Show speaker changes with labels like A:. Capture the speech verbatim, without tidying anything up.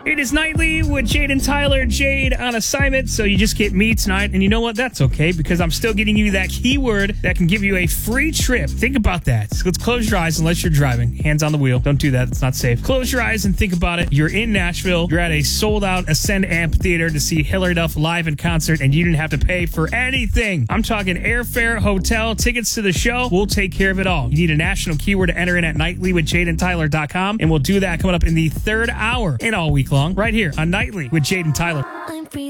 A: It is Nightly with Jade and Tyler. Jade on assignment, so you just get me tonight. And you know what? That's okay, because I'm still getting you that keyword that can give you a free trip. Think about that. So let's close your eyes unless you're driving. Hands on the wheel. Don't do that. It's not safe. Close your eyes and think about it. You're in Nashville. You're at a sold-out Ascend Amphitheater to see Hilary Duff live in concert, and you didn't have to pay for anything. I'm talking airfare, hotel, tickets to the show. We'll take care of it all. You need a national keyword to enter in at nightly with jade and tyler dot com, and we'll do that coming up in the third hour and all week long, right here on Nightly with Jade and Tyler.